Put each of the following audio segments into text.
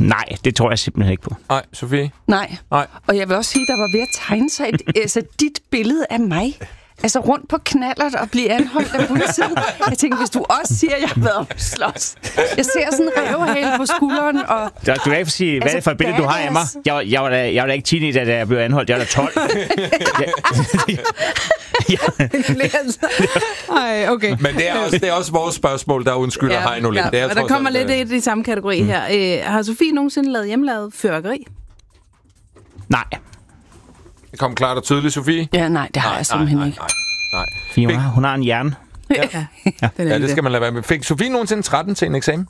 Nej, det tror jeg simpelthen ikke på. Nej, Sofie? Nej. Og jeg vil også sige, der var ved at tegne sig dit billede af mig. Altså rundt på knallert og blive anholdt af politiet. Jeg tænker, hvis du også siger, at jeg har været oppe slås. Jeg ser sådan en rævehale på skulderen. Og Du kan ikke sige, hvad er det for et billede, du har af mig? Jeg var da ikke teenager, da jeg blev anholdt. Jeg var da 12. Ej, okay. Men det er også vores spørgsmål, der undskylder Heino lidt. Ja, og der kommer lidt i de samme kategori her. Har Sofie nogensinde lavet hjemmelavet fyrværkeri? Nej. Det kom klart og tydeligt, Sofie. ja, nej, det har jeg simpelthen ikke. Nej. Hun har en hjerne. Ja, Det skal man lade være med. Fik Sofie nogensinde 13 til en eksamen?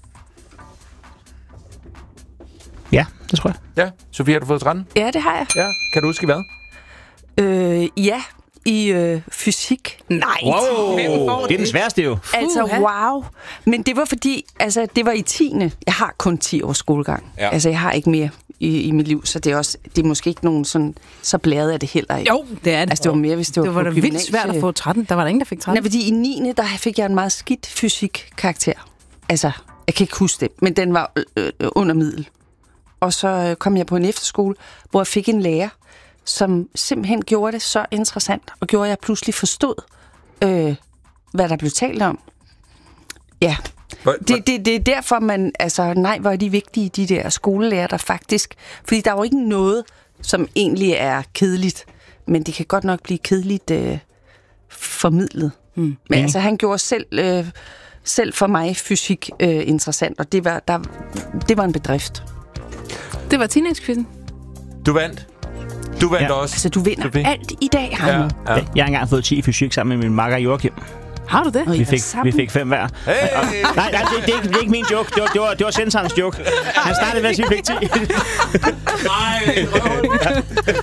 Ja, det tror jeg. Ja. Sofie, har du fået 13? Ja, det har jeg. Ja. Kan du huske hvad? Ja, i fysik. Nej, Wow, det er den sværeste jo. Altså, wow. Men det var fordi, altså, det var i 10. Jeg har kun 10 års skolegang. Ja. Altså, jeg har ikke mere i mit liv, så det er måske ikke nogen sådan, så blæret af det heller ikke. Jo, det er det. Altså, det var mere, hvis det var da vildt svært at få 13. Der var der ingen, der fik 13. Nej, fordi i 9. der fik jeg en meget skidt fysik-karakter. Altså, jeg kan ikke huske det, men den var under middel. Og så kom jeg på en efterskole, hvor jeg fik en lærer, som simpelthen gjorde det så interessant, og gjorde, at jeg pludselig forstod, hvad der blev talt om. Ja, det er derfor, man, altså, nej, hvor er de vigtige, de der skolelærer, der faktisk, fordi der er jo ikke noget, som egentlig er kedeligt, men det kan godt nok blive kedeligt formidlet. Men altså, han gjorde selv for mig fysik interessant, og det var en bedrift. Det var teenage-quizzen. Du vandt. Du vandt også. Altså, du vinder Sofie. alt i dag, Heino. Ja. Jeg har engang fået 10 i fysik sammen med min makker Joachim. Har du det? Vi fik 5 hver. Hey! Nej, det er ikke min joke. Det var sensorens joke. Han startede med at sige, vi fik 10. Nej,